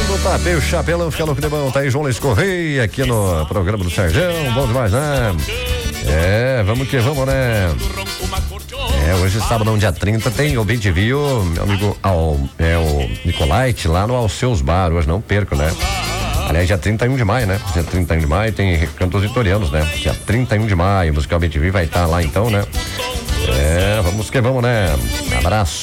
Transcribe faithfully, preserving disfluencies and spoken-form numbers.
no tapete, o chapelão fica louco de bom. Tá aí João Luiz Correia aqui no programa do Serjão. Bom demais, né? É, vamos que vamos, né? É, hoje sábado, dia trinta, tem o B T V, o meu amigo Al, é o Nicolite lá no Alceus Bar. Hoje não perco, né? Aliás, dia trinta e um de maio, né? Dia trinta e um de maio tem cantos vitorianos, né? Dia trinta e um de maio, o Musical B T V vai estar lá então, né? É, vamos que vamos, né? Abraço.